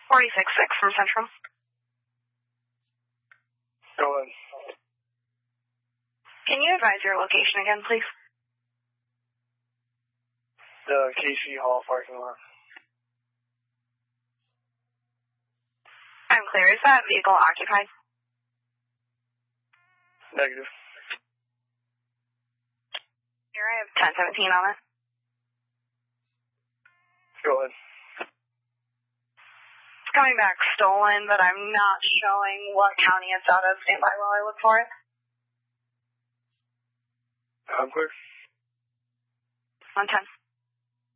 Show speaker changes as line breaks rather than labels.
46-6 from Central.
Go ahead.
Can you advise your location again, please?
The KC Hall parking lot.
I'm clear. Is that vehicle occupied?
Negative.
Here I have 1017 on it.
Go ahead.
It's coming back stolen, but I'm not showing what county it's out of. Stand by while I look for it.
I'm clear.
110.